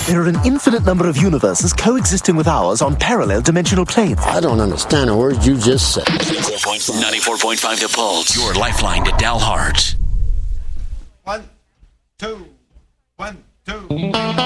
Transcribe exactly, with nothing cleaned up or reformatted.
There are an infinite number of universes coexisting with ours on parallel dimensional planes. I don't understand a word you just said. ninety-four point five The Pulse, your lifeline to Dalhart. One, two, one, two.